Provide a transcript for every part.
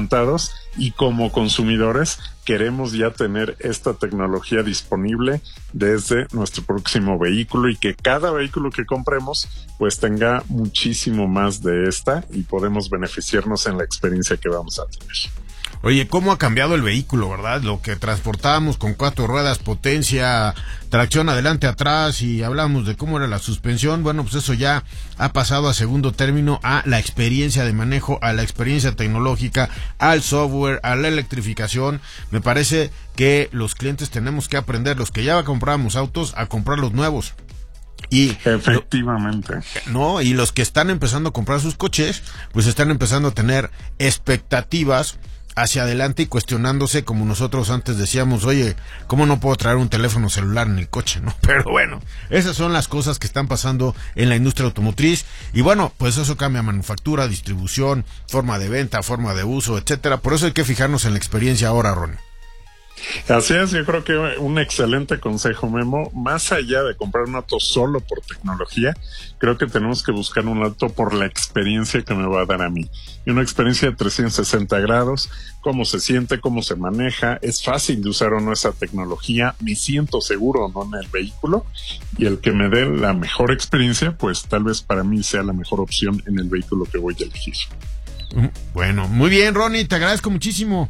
adelantados y como consumidores queremos ya tener esta tecnología disponible desde nuestro próximo vehículo y que cada vehículo que compremos pues tenga muchísimo más de esta y podemos beneficiarnos en la experiencia que vamos a tener. Oye, ¿cómo ha cambiado el vehículo, verdad? Lo que transportábamos con 4 ruedas, potencia, tracción adelante, atrás, y hablábamos de cómo era la suspensión. Bueno, pues eso ya ha pasado a segundo término, a la experiencia de manejo, a la experiencia tecnológica, al software, a la electrificación. Me parece que los clientes tenemos que aprender, los que ya compramos autos, a comprar los nuevos. Y efectivamente. Y los que están empezando a comprar sus coches, pues están empezando a tener expectativas hacia adelante y cuestionándose, como nosotros antes decíamos, oye, ¿cómo no puedo traer un teléfono celular en el coche, no? Pero bueno, esas son las cosas que están pasando en la industria automotriz, y bueno, pues eso cambia manufactura, distribución, forma de venta, forma de uso, etcétera. Por eso hay que fijarnos en la experiencia ahora, Ronnie. Así es, yo creo que un excelente consejo, Memo. Más allá de comprar un auto solo por tecnología, creo que tenemos que buscar un auto por la experiencia que me va a dar a mí. Y una experiencia de 360 grados, cómo se siente, cómo se maneja, es fácil de usar o no esa tecnología, me siento seguro o no en el vehículo, y el que me dé la mejor experiencia, pues tal vez para mí sea la mejor opción en el vehículo que voy a elegir. Bueno, muy bien, Ronnie, te agradezco muchísimo.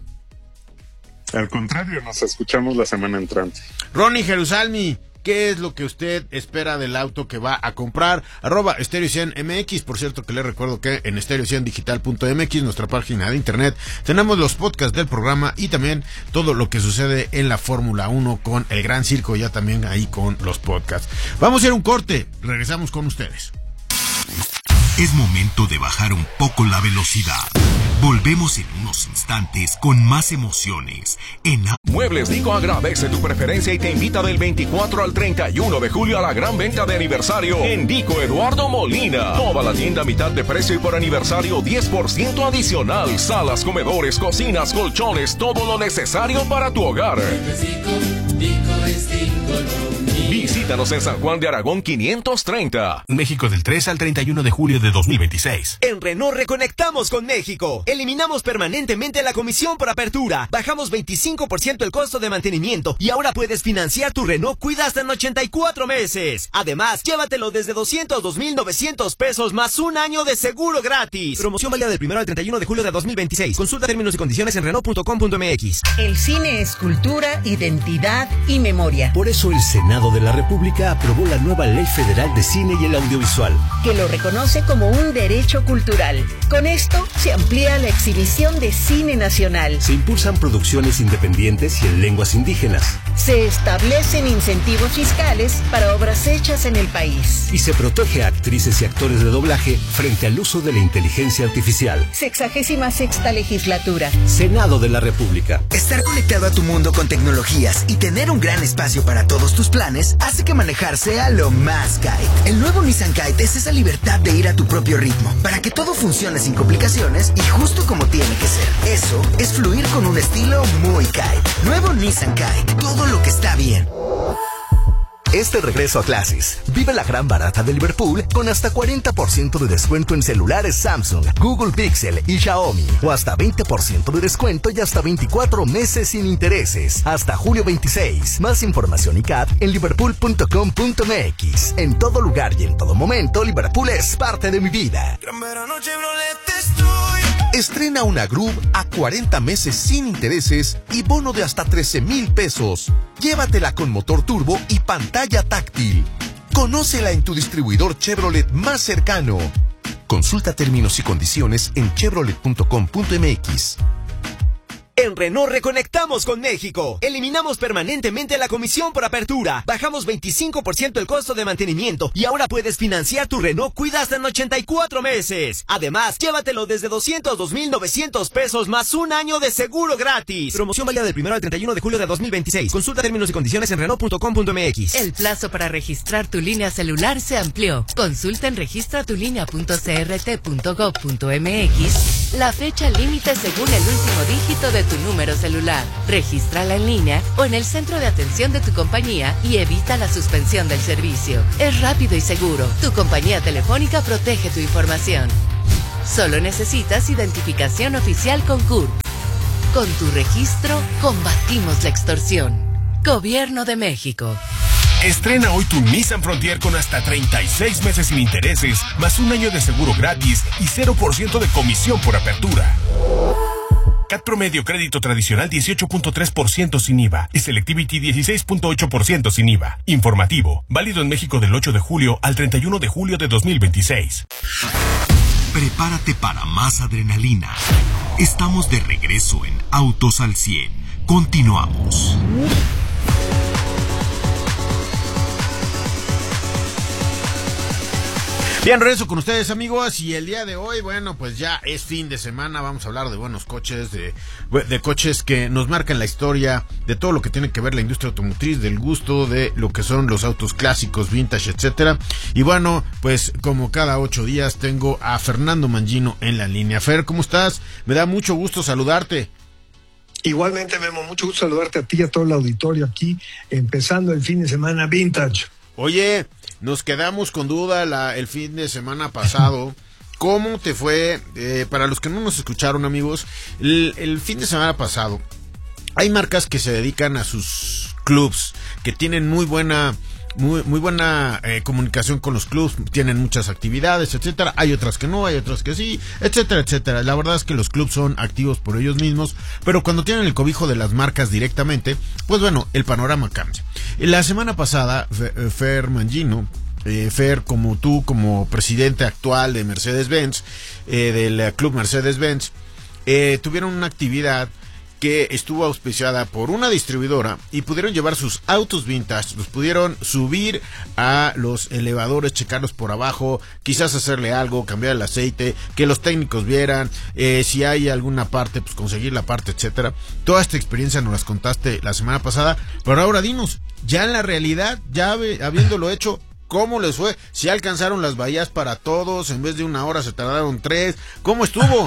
Al contrario, nos escuchamos la semana entrante. Ronnie Jerusalmi, ¿qué es lo que usted espera del auto que va a comprar? @Stereo100MX. Por cierto que le recuerdo que en stereo100digital.mx, nuestra página de internet, tenemos los podcasts del programa y también todo lo que sucede en la Fórmula 1 con el Gran Circo, ya también ahí con los podcasts. Vamos a ir a un corte, regresamos con ustedes. Es momento de bajar un poco la velocidad. Volvemos en unos instantes con más emociones en Muebles Dico agradece tu preferencia y te invita del 24 al 31 de julio a la gran venta de aniversario en Dico Eduardo Molina. Toda la tienda a mitad de precio y por aniversario 10% adicional. Salas, comedores, cocinas, colchones, todo lo necesario para tu hogar. Visítanos en San Juan de Aragón 530. México del 3 al 31 de julio de 2026. En Renault reconectamos con México. Eliminamos permanentemente la comisión por apertura. Bajamos 25% el costo de mantenimiento y ahora puedes financiar tu Renault Kwid hasta en 84 meses. Además, llévatelo desde 202,900 pesos más un año de seguro gratis. Promoción válida del 1 al 31 de julio de 2026. Consulta términos y condiciones en Renault.com.mx. El cine es cultura, identidad y memoria. Por eso el Senado de la República aprobó la nueva Ley Federal de Cine y el Audiovisual, que lo reconoce como un derecho cultural. Con esto se amplía la exhibición de cine nacional. Se impulsan producciones independientes y en lenguas indígenas. Se establecen incentivos fiscales para obras hechas en el país. Y se protege a actrices y actores de doblaje frente al uso de la inteligencia artificial. 66ª legislatura. Senado de la República. Estar conectado a tu mundo con tecnologías y tener un gran espacio para todos tus planes hace que manejar sea lo más Kite. El nuevo Nissan Kite es esa libertad de ir a tu propio ritmo, para que todo funcione sin complicaciones y justo como tiene que ser. Eso es fluir con un estilo muy Kite. Nuevo Nissan Kite, todo lo que está bien. Este regreso a clases, vive la gran barata de Liverpool con hasta 40% de descuento en celulares Samsung, Google Pixel y Xiaomi. O hasta 20% de descuento y hasta 24 meses sin intereses. Hasta julio 26. Más información y CAT en liverpool.com.mx. En todo lugar y en todo momento, Liverpool es parte de mi vida. Estrena una Groove a 40 meses sin intereses y bono de hasta 13,000 pesos. Llévatela con motor turbo y pantalla táctil. Conócela en tu distribuidor Chevrolet más cercano. Consulta términos y condiciones en chevrolet.com.mx. En Renault reconectamos con México. Eliminamos permanentemente la comisión por apertura. Bajamos 25% el costo de mantenimiento y ahora puedes financiar tu Renault Kwid hasta en 84 meses. Además, llévatelo desde 202,900 pesos más un año de seguro gratis. Promoción válida del 1 al 31 de julio de 2026. Consulta términos y condiciones en Renault.com.mx. El plazo para registrar tu línea celular se amplió. Consulta en registratulinea.crt.gov.mx la fecha límite según el último dígito de tu número celular. Regístrala en línea o en el centro de atención de tu compañía y evita la suspensión del servicio. Es rápido y seguro. Tu compañía telefónica protege tu información. Solo necesitas identificación oficial con CURP. Con tu registro, combatimos la extorsión. Gobierno de México. Estrena hoy tu Nissan Frontier con hasta 36 meses sin intereses, más un año de seguro gratis y 0% de comisión por apertura. CAT promedio crédito tradicional 18.3% sin IVA y Selectivity 16.8% sin IVA. Informativo, válido en México del 8 de julio al 31 de julio de 2026. Prepárate para más adrenalina. Estamos de regreso en Autos al 100. Continuamos. Bien, regreso con ustedes, amigos, y el día de hoy, bueno, pues ya es fin de semana, vamos a hablar de buenos coches, de coches que nos marcan la historia, de todo lo que tiene que ver la industria automotriz, del gusto de lo que son los autos clásicos, vintage, etcétera. Y bueno, pues como cada 8 días tengo a Fernando Mangino en la línea. Fer, ¿cómo estás? Me da mucho gusto saludarte. Igualmente, Memo, mucho gusto saludarte a ti y a todo el auditorio aquí, empezando el fin de semana vintage. Oye, nos quedamos con duda el fin de semana pasado. ¿Cómo te fue? Para los que no nos escucharon, amigos, el fin de semana pasado hay marcas que se dedican a sus clubs, que tienen muy buena comunicación con los clubs, tienen muchas actividades, etcétera. Hay otras que no, hay otras que sí, etcétera, etcétera. La verdad es que los clubs son activos por ellos mismos, pero cuando tienen el cobijo de las marcas directamente, pues bueno, el panorama cambia. La semana pasada, Fer Mangino, Fer, como tú, como presidente actual de Mercedes-Benz, del club Mercedes-Benz, tuvieron una actividad que estuvo auspiciada por una distribuidora y pudieron llevar sus autos vintage, los pudieron subir a los elevadores, checarlos por abajo, quizás hacerle algo, cambiar el aceite, que los técnicos vieran, si hay alguna parte, pues conseguir la parte, etcétera. Toda esta experiencia nos las contaste la semana pasada, pero ahora dinos, ya en la realidad, ya habiéndolo hecho, ¿cómo les fue? ¿Si alcanzaron las bahías para todos? En vez de 1 hora se tardaron 3. ¿Cómo estuvo?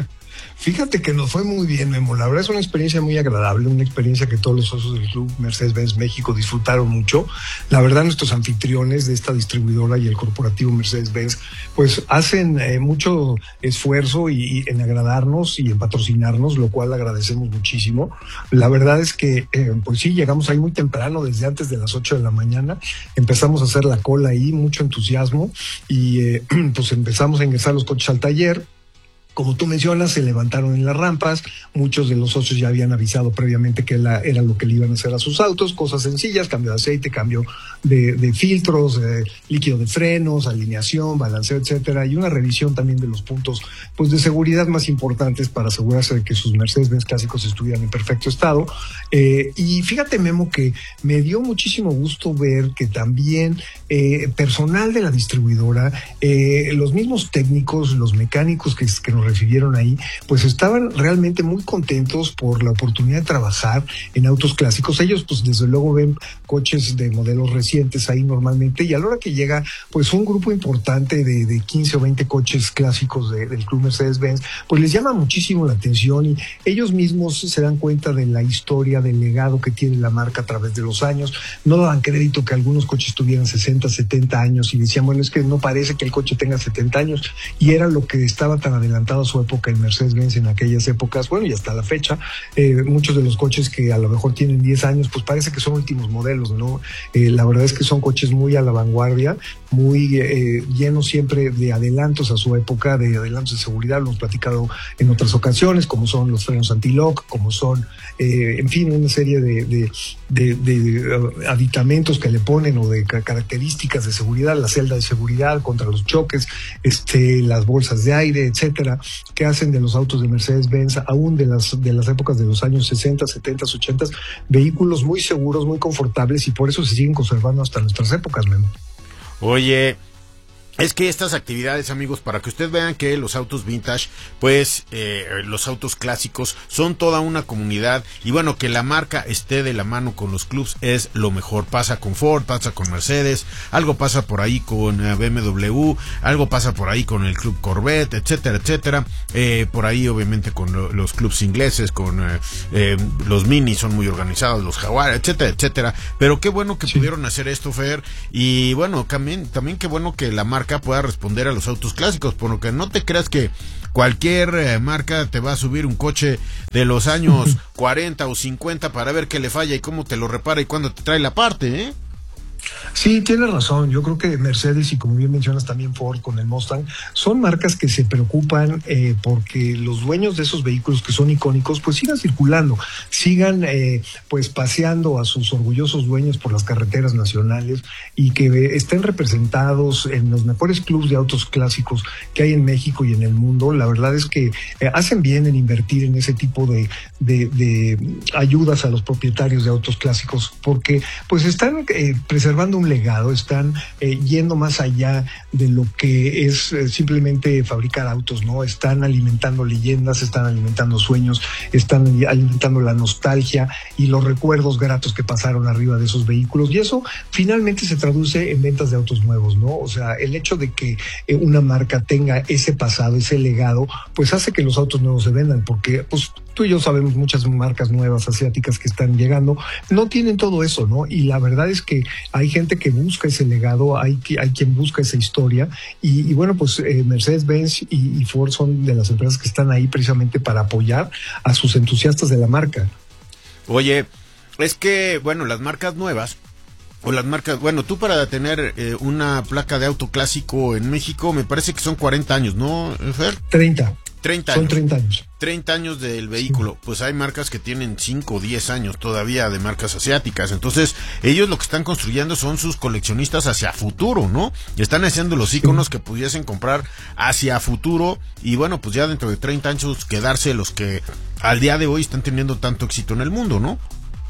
Fíjate que nos fue muy bien, Memo. La verdad es una experiencia muy agradable, una experiencia que todos los socios del Club Mercedes-Benz México disfrutaron mucho. La verdad, nuestros anfitriones de esta distribuidora y el corporativo Mercedes-Benz, pues hacen mucho esfuerzo y en agradarnos y en patrocinarnos, lo cual agradecemos muchísimo. La verdad es que, pues sí, llegamos ahí muy temprano, desde antes de las 8 de la mañana. Empezamos a hacer la cola ahí, mucho entusiasmo, y pues empezamos a ingresar los coches al taller. Como tú mencionas, se levantaron en las rampas, muchos de los socios ya habían avisado previamente que era lo que le iban a hacer a sus autos, cosas sencillas, cambio de aceite, cambio de filtros, líquido de frenos, alineación, balanceo, etcétera, y una revisión también de los puntos pues de seguridad más importantes para asegurarse de que sus Mercedes-Benz clásicos estuvieran en perfecto estado. Y fíjate, Memo, que me dio muchísimo gusto ver que también personal de la distribuidora, los mismos técnicos, los mecánicos que nos recibieron ahí, pues estaban realmente muy contentos por la oportunidad de trabajar en autos clásicos. Ellos pues desde luego ven coches de modelos recientes ahí normalmente, y a la hora que llega pues un grupo importante de 15 o 20 coches clásicos del Club Mercedes-Benz, pues les llama muchísimo la atención, y ellos mismos se dan cuenta de la historia, del legado que tiene la marca a través de los años. No daban crédito que algunos coches tuvieran 60, 70 años, y decían, bueno, es que no parece que el coche tenga 70 años, y era lo que estaba tan adelantado a su época el Mercedes-Benz en aquellas épocas, bueno, y hasta la fecha. Muchos de los coches que a lo mejor tienen 10 años, pues parece que son últimos modelos, ¿no? La verdad es que son coches muy a la vanguardia, muy llenos siempre de adelantos a su época, de adelantos de seguridad, lo hemos platicado en otras ocasiones, como son los frenos anti-lock, como son, en fin, una serie de aditamentos que le ponen, o de características de seguridad, la celda de seguridad contra los choques, las bolsas de aire, etcétera, que hacen de los autos de Mercedes-Benz, aún de las épocas de los años 60, 70, 80, vehículos muy seguros, muy confortables, y por eso se siguen conservando hasta nuestras épocas, Memo. Oye, es que estas actividades, amigos, para que ustedes vean que los autos vintage, pues los autos clásicos son toda una comunidad, y bueno, que la marca esté de la mano con los clubs es lo mejor. Pasa con Ford, pasa con Mercedes, algo pasa por ahí con BMW, algo pasa por ahí con el Club Corvette, etcétera, etcétera. Por ahí obviamente con los clubs ingleses, con los Mini son muy organizados, los Jaguar, etcétera, etcétera. Pero qué bueno que pudieron hacer esto, Fer, y bueno, también qué bueno que la marca marca pueda responder a los autos clásicos, porque no te creas que cualquier marca te va a subir un coche de los años 40 o 50 para ver qué le falla y cómo te lo repara y cuándo te trae la parte, ¿eh? Sí, tienes razón. Yo creo que Mercedes y como bien mencionas también Ford con el Mustang son marcas que se preocupan porque los dueños de esos vehículos que son icónicos pues sigan circulando, sigan pues paseando a sus orgullosos dueños por las carreteras nacionales y que estén representados en los mejores clubes de autos clásicos que hay en México y en el mundo. La verdad es que hacen bien en invertir en ese tipo de ayudas a los propietarios de autos clásicos porque pues están preservando un legado, están yendo más allá de lo que es simplemente fabricar autos, ¿no? Están alimentando leyendas, están alimentando sueños, están alimentando la nostalgia y los recuerdos gratos que pasaron arriba de esos vehículos, y eso finalmente se traduce en ventas de autos nuevos, ¿no? O sea, el hecho de que una marca tenga ese pasado, ese legado, pues hace que los autos nuevos se vendan, porque pues tú y yo sabemos muchas marcas nuevas asiáticas que están llegando, no tienen todo eso, ¿no? Y la verdad es que hay gente que busca ese legado, hay quien busca esa historia, y bueno, pues Mercedes-Benz y Ford son de las empresas que están ahí precisamente para apoyar a sus entusiastas de la marca. Oye, es que, bueno, las marcas nuevas, o las marcas, bueno, tú para tener una placa de auto clásico en México, me parece que son 40 años, ¿no, Fer? 30 años. Son 30 años. 30 años del vehículo. Sí. Pues hay marcas que tienen 5 o 10 años todavía de marcas asiáticas. Entonces, ellos lo que están construyendo son sus coleccionistas hacia futuro, ¿no? Están haciendo los íconos que pudiesen comprar hacia futuro. Y bueno, pues ya dentro de 30 años quedarse los que al día de hoy están teniendo tanto éxito en el mundo, ¿no?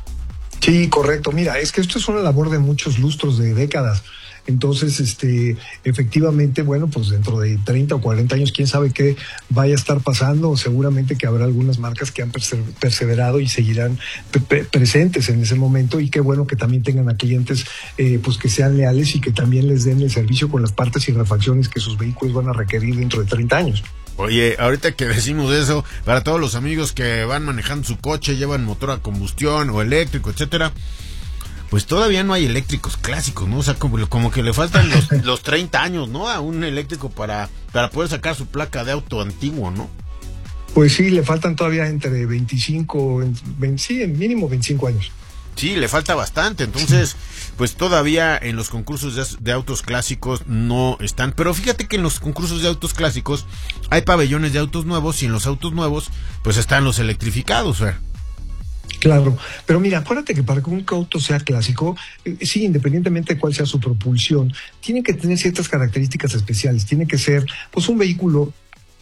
Sí, correcto. Mira, es que esto es una labor de muchos lustros, de décadas. Entonces, efectivamente, bueno, pues dentro de 30 o 40 años, quién sabe qué vaya a estar pasando. Seguramente que habrá algunas marcas que han perseverado y seguirán presentes en ese momento, y qué bueno que también tengan a clientes pues que sean leales y que también les den el servicio con las partes y refacciones que sus vehículos van a requerir dentro de 30 años. Oye, ahorita que decimos eso, para todos los amigos que van manejando su coche, llevan motor a combustión o eléctrico, etcétera, pues todavía no hay eléctricos clásicos, ¿no? O sea, como que le faltan los 30 años, ¿no? A un eléctrico para poder sacar su placa de auto antiguo, ¿no? Pues sí, le faltan todavía entre 25, sí, en mínimo 25 años. Sí, le falta bastante, entonces, pues todavía en los concursos de autos clásicos no están. Pero fíjate que en los concursos de autos clásicos hay pabellones de autos nuevos, y en los autos nuevos, pues están los electrificados, ¿verdad? Claro, pero mira, acuérdate que para que un auto sea clásico, sí, independientemente de cuál sea su propulsión, tiene que tener ciertas características especiales. Tiene que ser, pues, un vehículo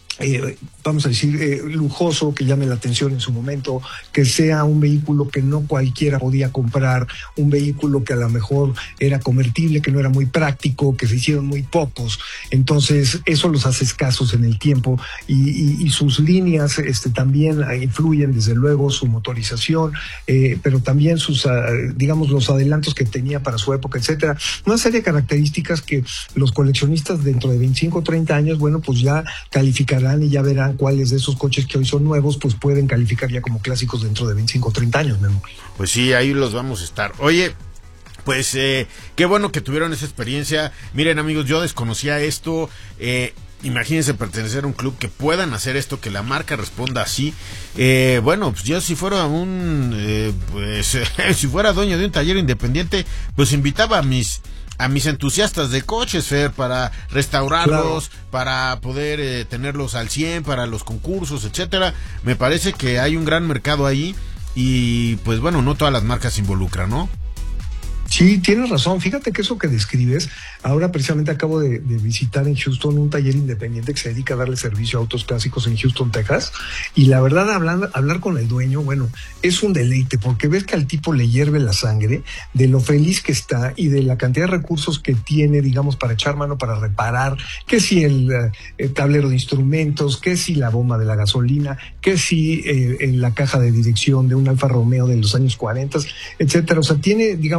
vamos a decir, lujoso, que llame la atención en su momento, que sea un vehículo que no cualquiera podía comprar, un vehículo que a lo mejor era convertible, que no era muy práctico, que se hicieron muy pocos. Entonces, eso los hace escasos en el tiempo, y sus líneas también influyen, desde luego, su motorización, pero también sus, digamos, los adelantos que tenía para su época, etcétera. Una serie de características que los coleccionistas dentro de 25 o 30 años, bueno, pues ya calificarán y ya verán cuáles de esos coches que hoy son nuevos, pues pueden calificar ya como clásicos dentro de 25 o 30 años, Memo. Pues sí, ahí los vamos a estar. Oye, pues qué bueno que tuvieron esa experiencia. Miren, amigos, yo desconocía esto. Imagínense pertenecer a un club que puedan hacer esto, que la marca responda así. Bueno, pues yo si fuera si fuera dueño de un taller independiente, pues invitaba a mis entusiastas de coches, Fer, para restaurarlos, claro, para poder tenerlos al 100, para los concursos, etcétera. Me parece que hay un gran mercado ahí, y pues bueno, no todas las marcas se involucran, ¿no? Sí, tienes razón. Fíjate que eso que describes, ahora precisamente acabo de visitar en Houston un taller independiente que se dedica a darle servicio a autos clásicos en Houston, Texas, y la verdad, hablar con el dueño, bueno, es un deleite, porque ves que al tipo le hierve la sangre de lo feliz que está y de la cantidad de recursos que tiene, digamos, para echar mano, para reparar, que si el tablero de instrumentos, que si la bomba de la gasolina, que si la caja de dirección de un Alfa Romeo de los años 40, etcétera. O sea, tiene, digamos, recursos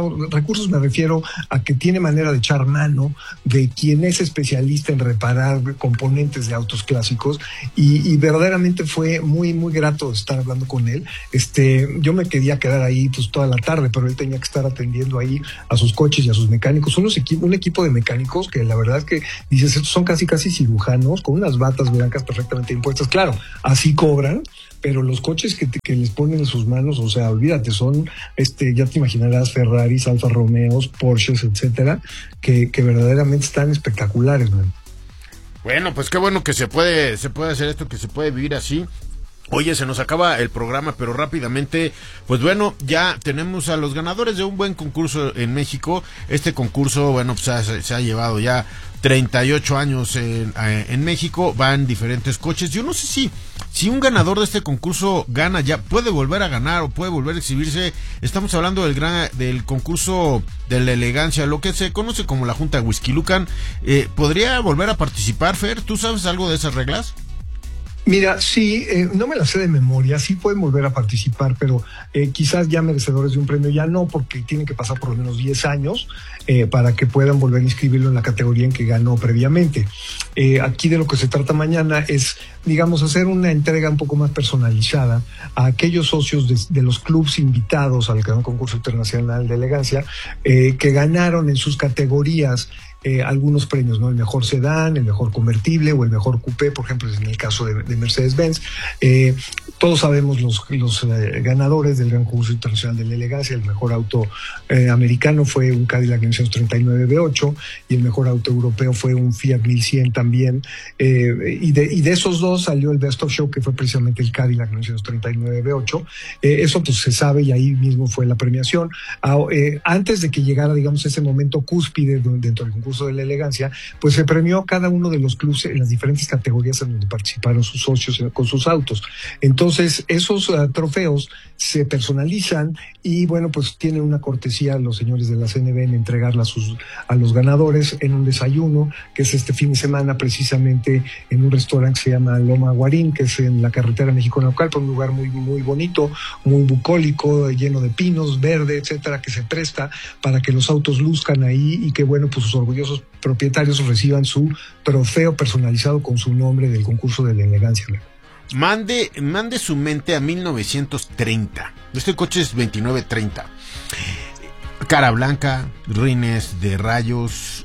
concursos me refiero a que tiene manera de echar mano de quien es especialista en reparar componentes de autos clásicos y verdaderamente fue muy, muy grato estar hablando con él. Yo me quería quedar ahí pues toda la tarde, pero él tenía que estar atendiendo ahí a sus coches y a sus mecánicos. Un equipo de mecánicos que la verdad es que dices, estos son casi cirujanos con unas batas blancas perfectamente impuestas. Claro, así cobran, pero los coches que les ponen en sus manos, o sea, olvídate, son, ya te imaginarás, Ferraris, Alfa Romeos, Porsches, etcétera, que verdaderamente están espectaculares, man. Bueno, pues qué bueno que se puede hacer esto, que se puede vivir así. Oye, se nos acaba el programa, pero rápidamente, pues bueno, ya tenemos a los ganadores de un buen concurso en México. Este concurso, bueno, pues se ha llevado ya 38 años en México, van diferentes coches. Yo no sé si un ganador de este concurso gana, ya puede volver a ganar o puede volver a exhibirse. Estamos hablando del concurso de la elegancia, lo que se conoce como la Junta Whisky Lucan. ¿Podría volver a participar, Fer? ¿Tú sabes algo de esas reglas? Mira, sí, no me la sé de memoria, sí pueden volver a participar, pero quizás ya merecedores de un premio ya no, porque tienen que pasar por lo menos 10 años para que puedan volver a inscribirlo en la categoría en que ganó previamente. Aquí de lo que se trata mañana es, digamos, hacer una entrega un poco más personalizada a aquellos socios de los clubs invitados al Gran Concurso Internacional de Elegancia que ganaron en sus categorías algunos premios, ¿no? El mejor sedán, el mejor convertible o el mejor coupé, por ejemplo, en el caso de Mercedes-Benz. Todos sabemos los ganadores del Gran Concurso Internacional de la Elegancia. El mejor auto americano fue un Cadillac 1939 V8 y el mejor auto europeo fue un Fiat 1100 también. Y de esos dos salió el Best of Show, que fue precisamente el Cadillac 1939 V8. Eso pues se sabe y ahí mismo fue la premiación. Antes de que llegara, digamos, ese momento cúspide dentro del concurso de la elegancia, pues se premió cada uno de los clubes en las diferentes categorías en donde participaron sus socios con sus autos. Entonces, esos trofeos se personalizan y, bueno, pues tienen una cortesía los señores de la CNB en entregarla a los ganadores en un desayuno, que es este fin de semana precisamente en un restaurante que se llama Loma Guarín, que es en la carretera México-Naucalpan, un lugar muy, muy bonito, muy bucólico, lleno de pinos, verde, etcétera, que se presta para que los autos luzcan ahí y que, bueno, pues sus orgullosos propietarios reciban su trofeo personalizado con su nombre del concurso de la elegancia. Mande su mente a 1930. Este coche es 2930. Cara blanca, rines de rayos,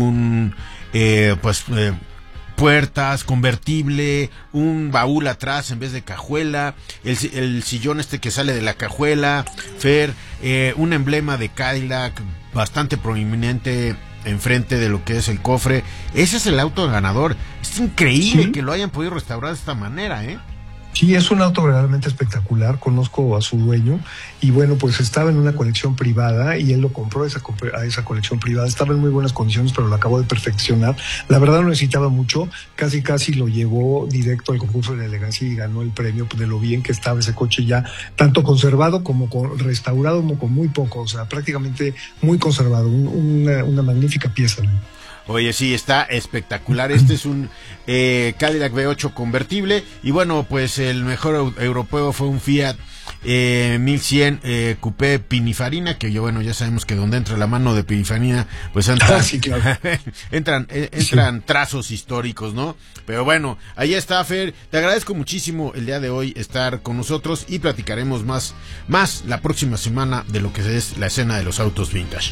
puertas, convertible, un baúl atrás en vez de cajuela, el sillón que sale de la cajuela, Fer, un emblema de Cadillac bastante prominente enfrente de lo que es el cofre. Ese es el auto ganador. Es increíble que lo hayan podido restaurar de esta manera, ¿eh? Sí, es un auto verdaderamente espectacular. Conozco a su dueño y, bueno, pues estaba en una colección privada y él lo compró a esa colección privada. Estaba en muy buenas condiciones, pero lo acabó de perfeccionar. La verdad no necesitaba mucho, casi lo llevó directo al concurso de la elegancia y ganó el premio de lo bien que estaba ese coche, ya tanto conservado como restaurado, como con muy poco, o sea, prácticamente muy conservado. Una magnífica pieza, ¿no? Oye, sí, está espectacular. Este es un Cadillac V8 convertible. Y bueno, pues el mejor europeo fue un Fiat 1100 Coupé Pininfarina, que ya sabemos que donde entra la mano de Pininfarina, pues entra, sí, claro. entran trazos históricos, ¿no? Pero bueno, ahí está, Fer. Te agradezco muchísimo el día de hoy estar con nosotros y platicaremos más la próxima semana de lo que es la escena de los autos vintage.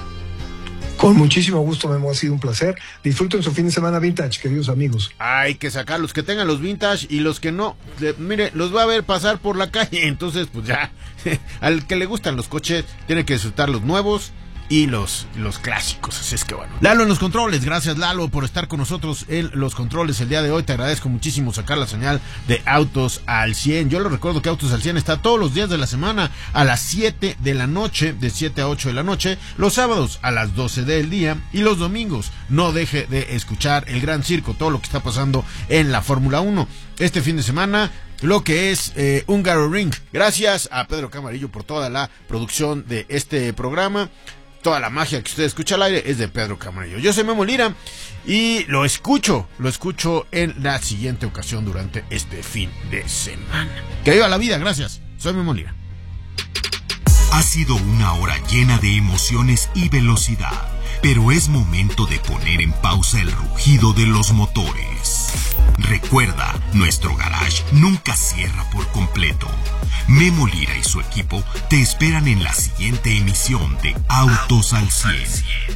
Con muchísimo gusto, Memo, ha sido un placer. Disfruten su fin de semana vintage, queridos amigos. Hay que sacar los que tengan los vintage y los que no, mire, los va a ver pasar por la calle, entonces pues ya, al que le gustan los coches, tiene que disfrutar los nuevos y los clásicos, así es que bueno. Lalo en los controles, gracias Lalo por estar con nosotros en los controles el día de hoy. Te agradezco muchísimo sacar la señal de Autos al 100. Yo les recuerdo que Autos al 100 está todos los días de la semana a las 7 de la noche, de 7 a 8 de la noche, los sábados a las 12 del día y los domingos. No deje de escuchar el Gran Circo, todo lo que está pasando en la Fórmula 1. Este fin de semana, lo que es Hungaroring. Gracias a Pedro Camarillo por toda la producción de este programa. Toda la magia que usted escucha al aire es de Pedro Camarillo. Yo soy Memo Lira y lo escucho en la siguiente ocasión durante este fin de semana. Que viva la vida, gracias. Soy Memo Lira. Ha sido una hora llena de emociones y velocidad, pero es momento de poner en pausa el rugido de los motores. Recuerda, nuestro garage nunca cierra por completo. Memo Lira y su equipo te esperan en la siguiente emisión de Autos al 100.